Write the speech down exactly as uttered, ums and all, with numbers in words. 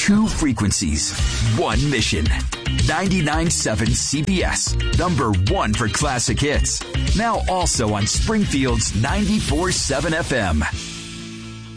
Two frequencies, one mission. ninety-nine point seven C B S, number one for classic hits. Now also on Springfield's ninety-four point seven F M.